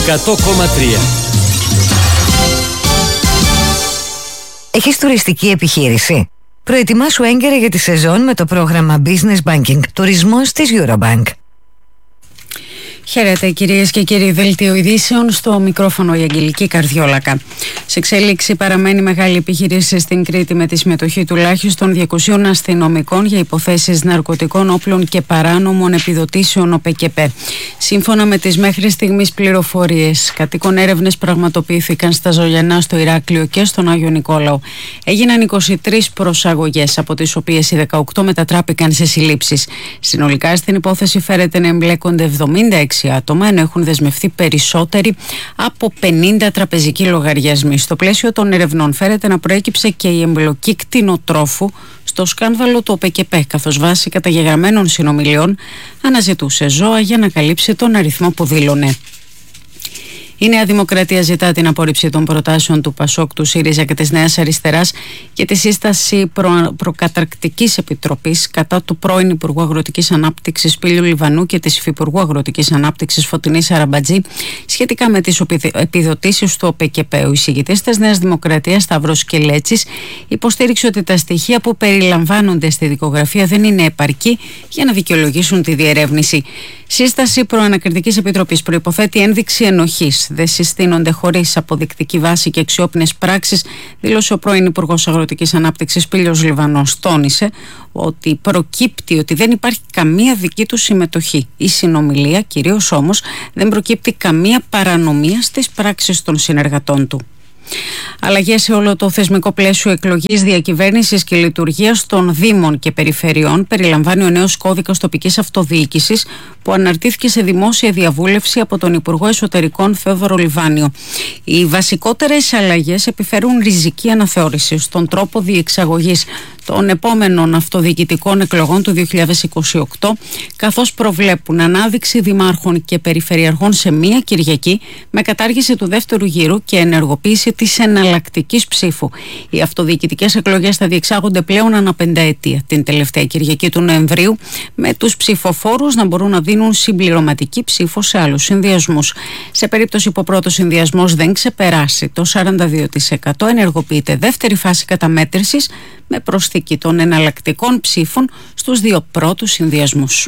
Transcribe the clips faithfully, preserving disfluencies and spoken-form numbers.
εκατό κόμμα τρία. Έχεις τουριστική επιχείρηση? Προετοιμάσου έγκαιρα για τη σεζόν με το πρόγραμμα Business Banking Τουρισμός της Eurobank. Χαίρετε κυρίες και κύριοι, δελτίο ειδήσεων, στο μικρόφωνο η Αγγελική Καρδιόλακα. Σε εξέλιξη παραμένει μεγάλη επιχείρηση στην Κρήτη με τη συμμετοχή τουλάχιστον διακοσίων αστυνομικών για υποθέσεις ναρκωτικών όπλων και παράνομων επιδοτήσεων ΟΠΕΚΕΠΕ. Σύμφωνα με τις μέχρι στιγμής πληροφορίες, κατοίκων έρευνες πραγματοποιήθηκαν στα Ζωγιανά, στο Ηράκλειο και στον Άγιο Νικόλαο. Έγιναν είκοσι τρεις προσαγωγές, από τις οποίες οι δεκαοκτώ μετατράπηκαν σε συλλήψεις. Συνολικά στην υπόθεση φέρεται να εμπλέκονται εβδομήντα έξι άτομα, ενώ έχουν δεσμευτεί περισσότεροι από πενήντα τραπεζικοί λογαριασμοί. Στο πλαίσιο των ερευνών φέρεται να προέκυψε και η εμπλοκή κτηνοτρόφου στο σκάνδαλο του ΟΠΕΚΕΠΕ, καθώς βάσει καταγεγραμμένων συνομιλιών αναζητούσε ζώα για να καλύψει τον αριθμό που δήλωνε. Η Νέα Δημοκρατία ζητά την απόρριψη των προτάσεων του ΠΑΣΟΚ, του ΣΥΡΙΖΑ και της Νέας Αριστεράς για τη σύσταση προ... προκαταρκτικής επιτροπής κατά του πρώην Υπουργού Αγροτικής Ανάπτυξης Πήλιου Λιβανού και της Υφυπουργού Αγροτικής Ανάπτυξης Φωτεινής Αραμπατζή σχετικά με τις επιδοτήσεις του ΟΠΕΚΕΠΕ. Ο εισηγητής της Νέας Δημοκρατίας, Σταύρος Κελέτσης, υποστήριξε ότι τα στοιχεία που περιλαμβάνονται στη δικογραφία δεν είναι επαρκή για να δικαιολογήσουν τη διερεύνηση. Σύσταση προανακριτικής επιτροπής προϋποθέτει ένδειξη ενοχής. Δεν συστήνονται χωρίς αποδεικτική βάση και αξιόπινες πράξεις, δήλωσε ο πρώην Υπουργός Αγροτικής Ανάπτυξης Πήλιος Λιβανός. Τόνισε ότι προκύπτει ότι δεν υπάρχει καμία δική του συμμετοχή ή συνομιλία, κυρίως όμως δεν προκύπτει καμία παρανομία στις πράξεις των συνεργατών του. Αλλαγές σε όλο το θεσμικό πλαίσιο εκλογής, διακυβέρνησης και λειτουργίας των Δήμων και Περιφερειών περιλαμβάνει ο νέος κώδικας τοπικής αυτοδιοίκησης που αναρτήθηκε σε δημόσια διαβούλευση από τον Υπουργό Εσωτερικών Θεόδωρο Λιβάνιο. Οι βασικότερες αλλαγές επιφέρουν ριζική αναθεώρηση στον τρόπο διεξαγωγής των επόμενων αυτοδιοικητικών εκλογών του δύο χιλιάδες είκοσι οκτώ, καθώς προβλέπουν ανάδειξη δημάρχων και περιφερειαρχών σε μία Κυριακή με κατάργηση του δεύτερου γύρου και ενεργοποίηση της εναλλακτικής ψήφου. Οι αυτοδιοικητικές εκλογές θα διεξάγονται πλέον ανά πενταετία, την τελευταία Κυριακή του Νοεμβρίου, με τους ψηφοφόρους να μπορούν να δίνουν συμπληρωματική ψήφο σε άλλους συνδυασμούς. Σε περίπτωση που ο πρώτος συνδυασμός δεν ξεπεράσει το σαράντα δύο τοις εκατό, ενεργοποιείται δεύτερη φάση καταμέτρησης με προσθήκη των εναλλακτικών ψήφων στους δύο πρώτους συνδυασμούς.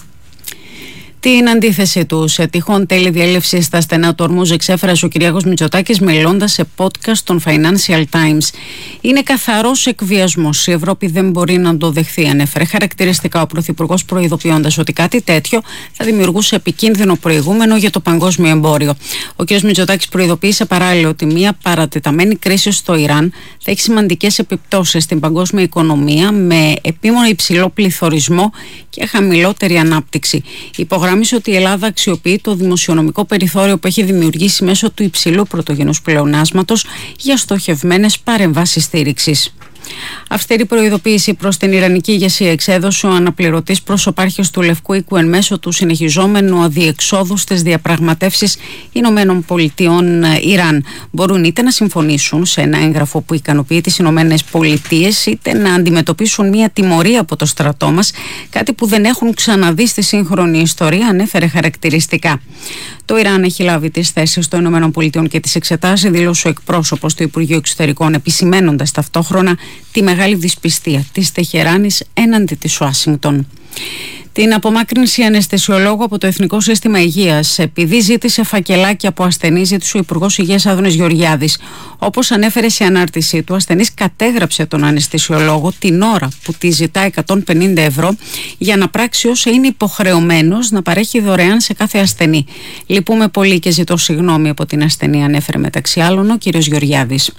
Την αντίθεση του σε τυχόν τέλη διέλευση στα στενά του Ορμούζ εξέφρασε ο Κυριάκος Μητσοτάκης μιλώντας σε podcast των Financial Times. Είναι καθαρός εκβιασμός. Η Ευρώπη δεν μπορεί να το δεχθεί, ανέφερε χαρακτηριστικά ο Πρωθυπουργός, προειδοποιώντας ότι κάτι τέτοιο θα δημιουργούσε επικίνδυνο προηγούμενο για το παγκόσμιο εμπόριο. Ο κ. Μητσοτάκης προειδοποίησε παράλληλα ότι μια παρατεταμένη κρίση στο Ιράν θα έχει σημαντικές επιπτώσεις στην παγκόσμια οικονομία με επίμονο υψηλό πληθωρισμό και χαμηλότερη ανάπτυξη. Υπογράμμισε ότι η Ελλάδα αξιοποιεί το δημοσιονομικό περιθώριο που έχει δημιουργήσει μέσω του υψηλού πρωτογενούς πλεονάσματος για στοχευμένες παρεμβάσεις στήριξης. Αυστηρή προειδοποίηση προς την Ιρανική ηγεσία εξέδωσε ο αναπληρωτής προσωπάρχης του Λευκού Οίκου εν μέσω του συνεχιζόμενου αδιεξόδου στις διαπραγματεύσεις Ηνωμένων Πολιτειών Ιράν. Μπορούν είτε να συμφωνήσουν σε ένα έγγραφο που ικανοποιεί τις Ηνωμένες Πολιτείες, είτε να αντιμετωπίσουν μια τιμωρία από το στρατό μας, κάτι που δεν έχουν ξαναδεί στη σύγχρονη ιστορία, ανέφερε χαρακτηριστικά. Το Ιράν έχει λάβει τις θέσεις των Ηνωμένων Πολιτειών και τις εξετάζει, δήλωσε ο εκπρόσωπος του Υπουργείου Εξωτερικών, επισημένοντας ταυτόχρονα τη μεγάλη δυσπιστία της Τεχεράνης έναντι της Ουάσιγκτον. Την απομάκρυνση αναισθησιολόγου από το Εθνικό Σύστημα Υγείας, επειδή ζήτησε φακελάκια από ασθενείς, ζήτησε ο Υπουργός Υγείας Άδωνης Γεωργιάδης. Όπως ανέφερε σε ανάρτησή του, ο ασθενής κατέγραψε τον αναισθησιολόγο την ώρα που τη ζητά εκατόν πενήντα ευρώ για να πράξει όσα είναι υποχρεωμένος να παρέχει δωρεάν σε κάθε ασθενή. Λυπούμε πολύ και ζητώ συγγνώμη από την ασθενή, ανέφερε μεταξύ άλλων ο κ. Γεωργιάδης.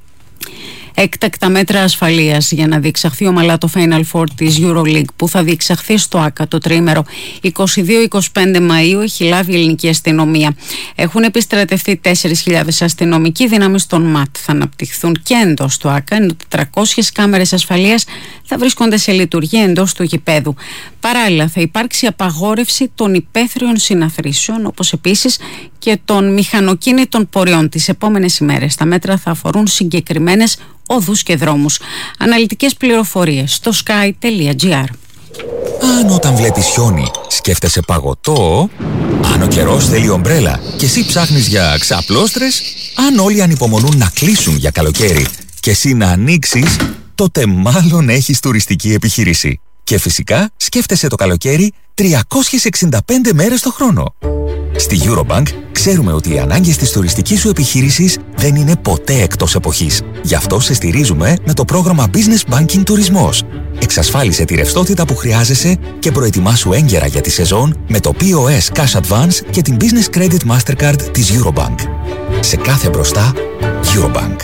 Έκτακτα μέτρα ασφαλείας για να διεξαχθεί ομαλά το Final Four της EuroLeague που θα διεξαχθεί στο ΆΚΑ το τρίμερο είκοσι δύο είκοσι πέντε Μαΐου έχει λάβει η ελληνική αστυνομία. Έχουν επιστρατευτεί τέσσερις χιλιάδες αστυνομικοί δυνάμεις των ΜΑΤ. Θα αναπτυχθούν και εντός του ΆΚΑ, ενώ τετρακόσιες κάμερες ασφαλείας θα βρίσκονται σε λειτουργία εντός του γηπέδου. Παράλληλα, θα υπάρξει απαγόρευση των υπαίθριων συναθρήσεων, όπως επίσης και των μηχανοκίνητων πορεών τις επόμενες ημέρες. Τα μέτρα θα αφορούν συγκεκριμένες οδούς και δρόμους. Αναλυτικές πληροφορίες στο sky τελεία gr. Αν όταν βλέπεις χιόνι σκέφτεσαι παγωτό, αν ο καιρός θέλει ομπρέλα και εσύ ψάχνεις για ξαπλώστρες, αν όλοι ανυπομονούν να κλείσουν για καλοκαίρι και εσύ να ανοίξεις, τότε μάλλον έχεις τουριστική επιχείρηση. Και φυσικά σκέφτεσαι το καλοκαίρι τριακόσιες εξήντα πέντε μέρες το χρόνο. Στη Eurobank ξέρουμε ότι οι ανάγκες της τουριστικής σου επιχείρησης δεν είναι ποτέ εκτός εποχής. Γι' αυτό σε στηρίζουμε με το πρόγραμμα Business Banking Τουρισμός. Εξασφάλισε τη ρευστότητα που χρειάζεσαι και προετοιμάσου έγκαιρα για τη σεζόν με το πι ο ες Cash Advance και την Business Credit Mastercard της Eurobank. Σε κάθε μπροστά, Eurobank.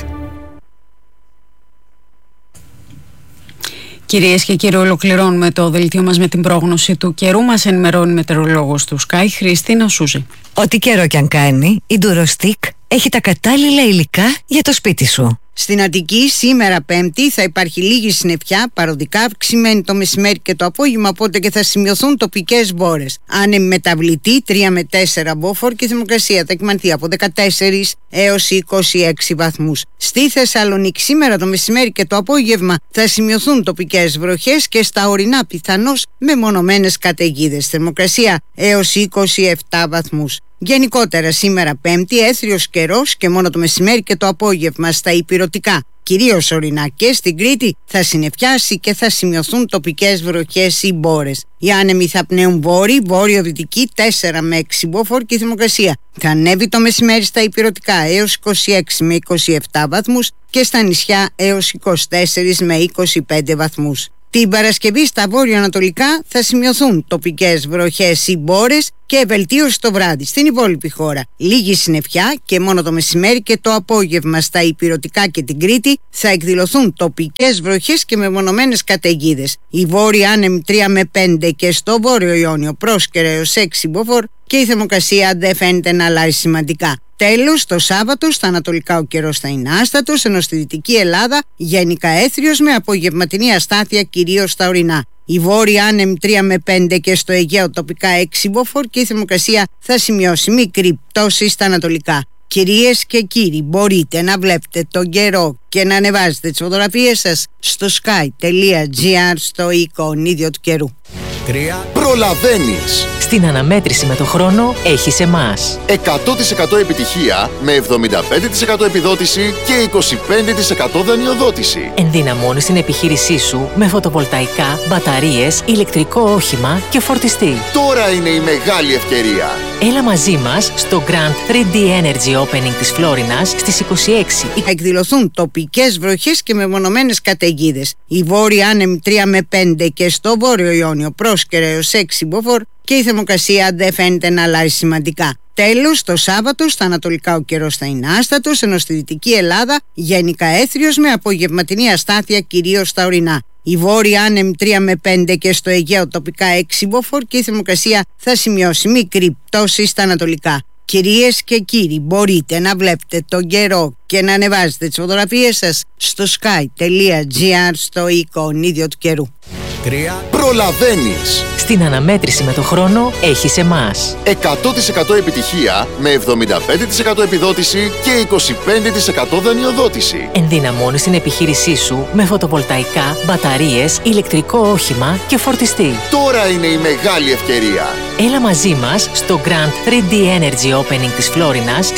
Κυρίες και κύριοι, ολοκληρώνουμε το δελτίο μας με την πρόγνωση του καιρού. Μας ενημερώνει μετεωρολόγος του Sky, Χριστίνα Σούζη. Ό,τι καιρό κι αν κάνει, η Durostick έχει τα κατάλληλα υλικά για το σπίτι σου. Στην Αττική σήμερα Πέμπτη θα υπάρχει λίγη συννεφιά, παροδικά αυξημένη το μεσημέρι και το απόγευμα, οπότε και θα σημειωθούν τοπικές μπόρες. Άνεμη μεταβλητή τρία με τέσσερα μποφόρ και η θερμοκρασία θα κυμανθεί από δεκατέσσερα έως είκοσι έξι βαθμούς. Στη Θεσσαλονίκη σήμερα το μεσημέρι και το απόγευμα θα σημειωθούν τοπικές βροχές και στα ορεινά πιθανώς μεμονωμένες καταιγίδες. Θερμοκρασία έως είκοσι επτά βαθμούς. Γενικότερα σήμερα Πέμπτη έθριος καιρός και μόνο το μεσημέρι και το απόγευμα στα ηπειρωτικά, κυρίως ορεινά και στην Κρήτη, θα συννεφιάσει και θα σημειωθούν τοπικές βροχές ή μπόρες. Οι άνεμοι θα πνέουν βόρειοι, βόρειο-δυτικοί τέσσερα με έξι μποφόρ και η θερμοκρασία θα ανέβει το μεσημέρι στα ηπειρωτικά έως είκοσι έξι με είκοσι επτά βαθμούς και στα νησιά έως είκοσι τέσσερα με είκοσι πέντε βαθμούς. Την Παρασκευή στα βόρειο-ανατολικά θα σημειωθούν τοπικές βροχές ή μπόρες και βελτίωση το βράδυ. Στην υπόλοιπη χώρα λίγη συννεφιά και μόνο το μεσημέρι και το απόγευμα στα ηπειρωτικά και την Κρήτη θα εκδηλωθούν τοπικές βροχές και μεμονωμένες καταιγίδες. Οι βόρειοι άνεμοι τρία με πέντε και στο βόρειο Ιόνιο πρόσκαιρα έως έξι μποφόρ και η θερμοκρασία δεν φαίνεται να αλλάζει σημαντικά. Τέλος, το Σάββατο στα ανατολικά ο καιρός θα είναι άστατος, ενώ στη Δυτική Ελλάδα γενικά έθριος με απογευματινή αστάθεια κυρίως στα ορεινά. Οι βόρειοι άνεμοι τρία με πέντε και στο Αιγαίο τοπικά έξι μποφόρ και η θερμοκρασία θα σημειώσει μικρή πτώση στα ανατολικά. Κυρίες και κύριοι, μπορείτε να βλέπετε τον καιρό και να ανεβάζετε τις φωτογραφίες σας στο sky.gr στο εικονίδιο του καιρού. Προλαβαίνεις. Στην αναμέτρηση με το χρόνο έχεις εμάς. εκατό τοις εκατό επιτυχία με εβδομήντα πέντε τοις εκατό επιδότηση και είκοσι πέντε τοις εκατό δανειοδότηση. Ενδυναμώνεις την επιχείρησή σου με φωτοβολταϊκά, μπαταρίες, ηλεκτρικό όχημα και φορτιστή. Τώρα είναι η μεγάλη ευκαιρία. Έλα μαζί μας στο Grand θρι ντι Energy Opening της Φλόρινας στις είκοσι έξι. Εκδηλωθούν τοπικές βροχές και μεμονωμένες καταιγίδες. Οι βόρειοι άνεμοι τρία με πέντε και στο βόρειο Ιόνιο πρόσκαιρα έως έξι μποφόρ και η θερμοκρασία δεν φαίνεται να αλλάζει σημαντικά. Τέλος, το Σάββατο στα ανατολικά ο καιρός θα είναι άστατος, ενώ στη Δυτική Ελλάδα γενικά έθριος με απογευματινή αστάθεια κυρίως στα ορεινά. Οι βόρειοι άνεμοι τρία με πέντε και στο Αιγαίο τοπικά έξι μποφόρ και η θερμοκρασία θα σημειώσει μικρή πτώση στα ανατολικά. Κυρίες και κύριοι, μπορείτε να βλέπετε τον καιρό και να ανεβάζετε τις φωτογραφίες σας στο sky.gr στο εικονίδιο του καιρού. Προλαβαίνεις. Στην αναμέτρηση με το χρόνο έχεις εμάς. εκατό τοις εκατό επιτυχία με εβδομήντα πέντε τοις εκατό επιδότηση και είκοσι πέντε τοις εκατό δανειοδότηση. Ενδυναμώνεις την επιχείρησή σου με φωτοβολταϊκά, μπαταρίες, ηλεκτρικό όχημα και φορτιστή. Τώρα είναι η μεγάλη ευκαιρία. Έλα μαζί μας στο Grand θρι ντι Energy Opening της Φλόρινας